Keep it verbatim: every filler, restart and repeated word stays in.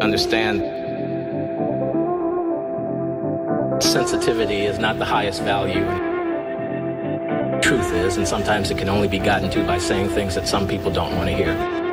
understand sensitivity is not the highest value. Truth is, and sometimes it can only be gotten to by saying things that some people don't want to hear.